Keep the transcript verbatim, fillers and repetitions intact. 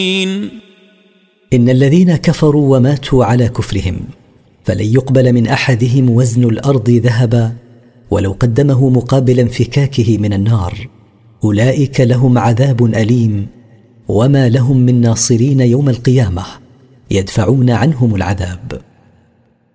إن الذين كفروا وماتوا على كفرهم فلن يقبل من أحدهم وزن الأرض ذهبا ولو قدمه مقابل انفكاكه من النار. أولئك لهم عذاب أليم وما لهم من ناصرين يوم القيامة يدفعون عنهم العذاب.